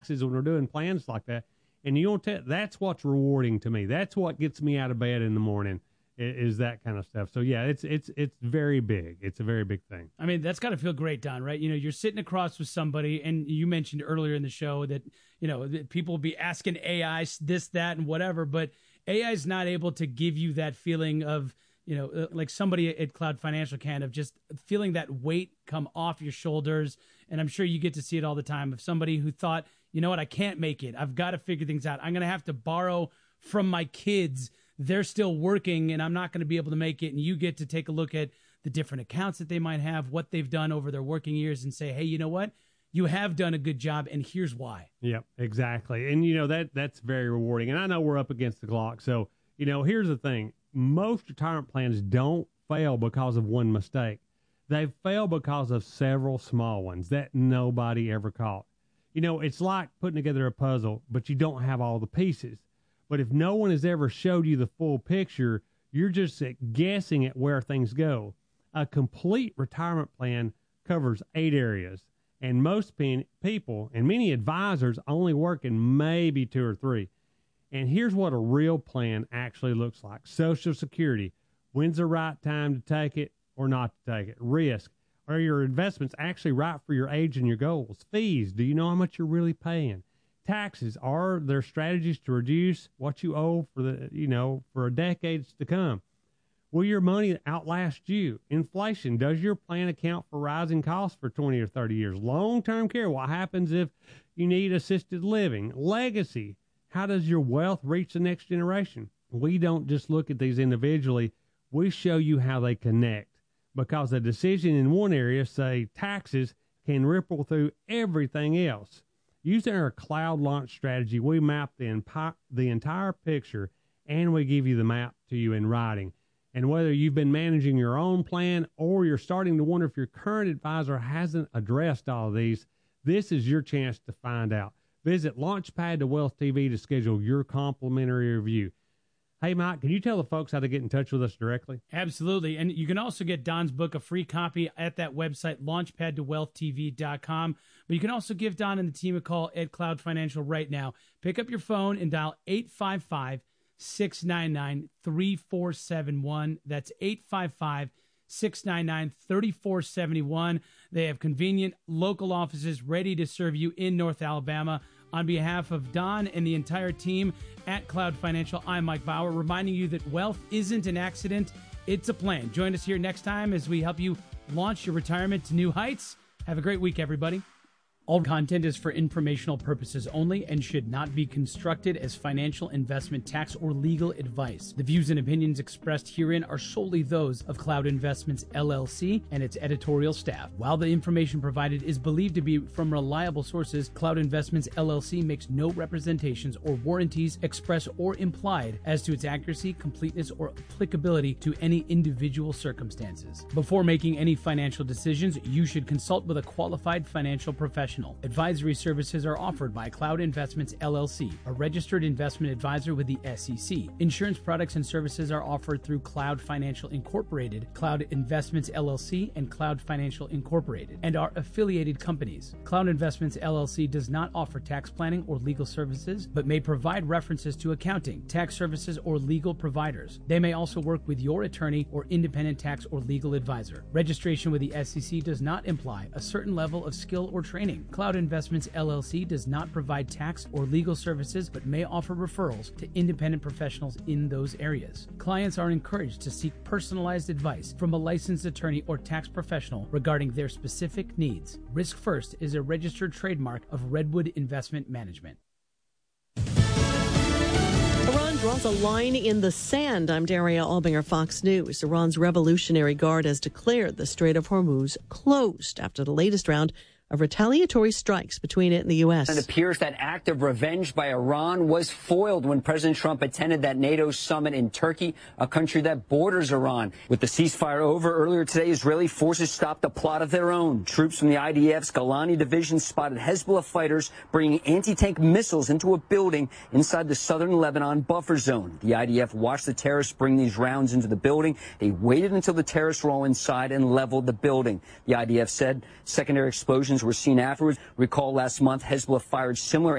when they're doing plans like that. And you don't tell, that's what's rewarding to me. That's what gets me out of bed in the morning is that kind of stuff. So yeah, it's very big. It's a very big thing. I mean, that's got to feel great, Don, right? You know, you're sitting across with somebody, and you mentioned earlier in the show that, you know, that people will be asking AI this, that, and whatever, but AI is not able to give you that feeling of, you know, like somebody at Cloud Financial can, of just feeling that weight come off your shoulders. And I'm sure you get to see it all the time of somebody who thought, you know what, I can't make it. I've got to figure things out. I'm going to have to borrow from my kids. They're still working and I'm not going to be able to make it. And you get to take a look at the different accounts that they might have, what they've done over their working years, and say, hey, you know what? You have done a good job, and here's why. Yep, exactly. And, you know, that's very rewarding. And I know we're up against the clock. So, you know, here's the thing. Most retirement plans don't fail because of one mistake. They fail because of several small ones that nobody ever caught. You know, it's like putting together a puzzle, but you don't have all the pieces. But if no one has ever showed you the full picture, you're just guessing at where things go. A complete retirement plan covers 8 areas, and most people and many advisors only work in maybe 2 or 3. And here's what a real plan actually looks like. Social Security. When's the right time to take it or not to take it? Risk. Are your investments actually right for your age and your goals? Fees. Do you know how much you're really paying? Taxes. Are there strategies to reduce what you owe for decades to come? Will your money outlast you? Inflation. Does your plan account for rising costs for 20 or 30 years? Long-term care. What happens if you need assisted living? Legacy. How does your wealth reach the next generation? We don't just look at these individually. We show you how they connect, because a decision in one area, say taxes, can ripple through everything else. Using our cloud launch strategy, we map the entire picture, and we give you the map to you in writing. And whether you've been managing your own plan or you're starting to wonder if your current advisor hasn't addressed all of these, this is your chance to find out. Visit Launchpad to Wealth TV to schedule your complimentary review. Hey, Mike, can you tell the folks how to get in touch with us directly? Absolutely. And you can also get Don's book, a free copy, at that website, launchpadtowealthtv.com. But you can also give Don and the team a call at Cloud Financial right now. Pick up your phone and dial 855-699-3471. That's 855-699-3471. They have convenient local offices ready to serve you in North Alabama. On behalf of Don and the entire team at Cloud Financial, I'm Mike Bauer, reminding you that wealth isn't an accident, it's a plan. Join us here next time as we help you launch your retirement to new heights. Have a great week, everybody. All content is for informational purposes only and should not be construed as financial, investment, tax, or legal advice. The views and opinions expressed herein are solely those of Cloud Investments, LLC, and its editorial staff. While the information provided is believed to be from reliable sources, Cloud Investments, LLC makes no representations or warranties, express or implied, as to its accuracy, completeness, or applicability to any individual circumstances. Before making any financial decisions, you should consult with a qualified financial professional. Advisory services are offered by Cloud Investments, LLC, a registered investment advisor with the SEC. Insurance products and services are offered through Cloud Financial Incorporated, Cloud Investments, LLC, and Cloud Financial Incorporated, and are affiliated companies. Cloud Investments, LLC does not offer tax planning or legal services, but may provide references to accounting, tax services, or legal providers. They may also work with your attorney or independent tax or legal advisor. Registration with the SEC does not imply a certain level of skill or training. Cloud Investments, LLC does not provide tax or legal services, but may offer referrals to independent professionals in those areas. Clients are encouraged to seek personalized advice from a licensed attorney or tax professional regarding their specific needs. Risk First is a registered trademark of Redwood Investment Management. Iran draws a line in the sand. I'm Daria Albinger, Fox News. Iran's Revolutionary Guard has declared the Strait of Hormuz closed after the latest round of retaliatory strikes between it and the U.S. It appears that act of revenge by Iran was foiled when President Trump attended that NATO summit in Turkey, a country that borders Iran. With the ceasefire over earlier today, Israeli forces stopped a plot of their own. Troops from the IDF's Golani division spotted Hezbollah fighters bringing anti-tank missiles into a building inside the southern Lebanon buffer zone. The IDF watched the terrorists bring these rounds into the building. They waited until the terrorists were all inside and leveled the building. The IDF said secondary explosions were seen afterwards. Recall last month, Hezbollah fired similar